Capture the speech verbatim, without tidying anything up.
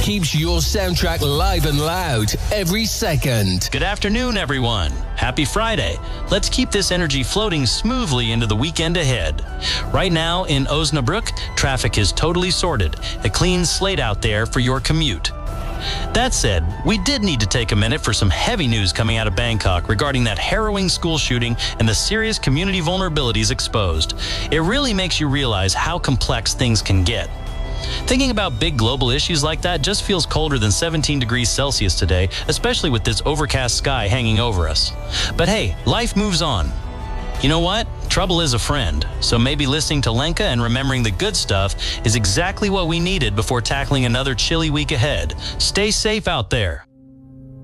keeps your soundtrack live and loud every second. Good afternoon, everyone. Happy Friday. Let's keep this energy floating smoothly into the weekend ahead. Right now in Osnabrück, traffic is totally sorted. A clean slate out there for your commute. That said, we did need to take a minute for some heavy news coming out of Bangkok regarding that harrowing school shooting and the serious community vulnerabilities exposed. It really makes you realize how complex things can get. Thinking about big global issues like that just feels colder than seventeen degrees Celsius today, especially with this overcast sky hanging over us. But hey, life moves on. You know what? Trouble is a friend, so maybe listening to Lenka and remembering the good stuff is exactly what we needed before tackling another chilly week ahead. Stay safe out there.